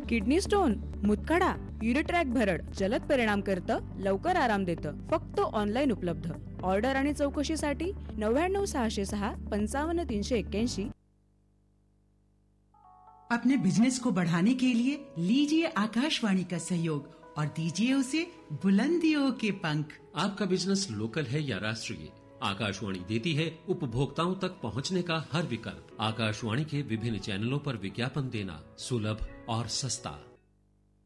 Kidney stone, मूतखडा, युरिट्रॅक भरड जलद परिणाम करतं, लवकर आराम देतं. फक्त ऑनलाईन उपलब्ध. ऑर्डर आणि चौकशीसाठी 99 606 55 381. अपने बिजनेस को बढ़ाने के लिए लीजिए आकाशवाणी का सहयोग और दीजिए उसे बुलंदियों के पंख। आपका बिजनेस लोकल है या राष्ट्रीय, आकाशवाणी देती है उपभोक्ताओं तक पहुंचने का हर विकल्प। आकाशवाणी के विभिन्न चैनलों पर विज्ञापन देना सुलभ और सस्ता।